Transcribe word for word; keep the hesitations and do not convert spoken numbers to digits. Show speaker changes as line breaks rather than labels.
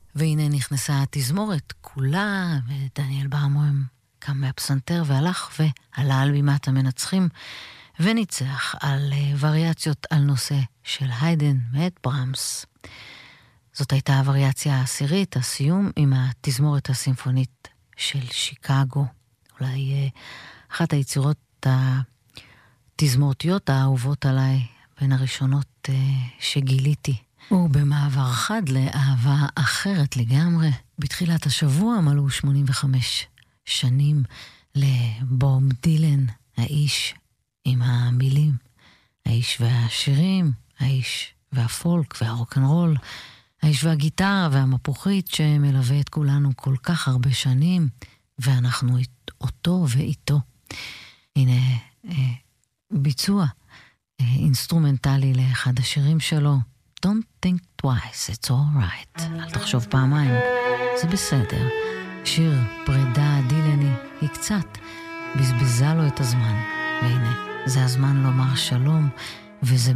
והנה נכנסה התזמורת כולה, ודניאל ברמוהם קם מהפסנתר והלך ועלה על בימת המנצחים, וניצח על וריאציות על נושא של היידן מאת ברמס. זאת הייתה הווריאציה העשירית, הסיום עם התזמורת הסימפונית של שיקגו. אולי אחת היצירות התזמורתיות האהובות עליי, בין הראשונות שגיליתי. ובמעבר חד לאהבה אחרת לגמרי, בתחילת השבוע מלאו שמונים וחמש שנים לבוב דילן, האיש עם המילים, האיש והשירים, האיש והפולק והרוקנרול, האיש והגיטרה והמפוחית שמלווה את כולנו כל כך הרבה שנים, ואנחנו אותו ואיתו. הנה ביצוע אינסטרומנטלי לאחד השירים שלו, Don't think twice, it's all right. אל תחשוב פעמיים, זה בסדר. שיר פרידה דילני, היא קצת בזבזה לו את הזמן, והנה, זה הזמן לומר שלום, וזה